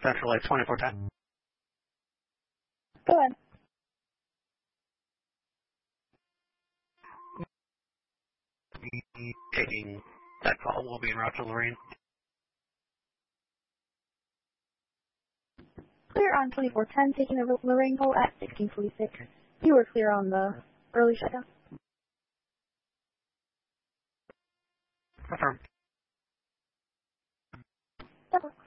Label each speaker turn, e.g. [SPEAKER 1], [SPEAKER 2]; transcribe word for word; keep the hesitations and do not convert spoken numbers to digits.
[SPEAKER 1] Central Lights twenty-four ten.
[SPEAKER 2] Go ahead.
[SPEAKER 1] Taking that call. We'll be en route to Lorraine.
[SPEAKER 2] Clear on twenty-four ten, taking the Lorraine call at sixteen forty-six. You were clear on the early shutdown.
[SPEAKER 1] Confirm.
[SPEAKER 2] That works.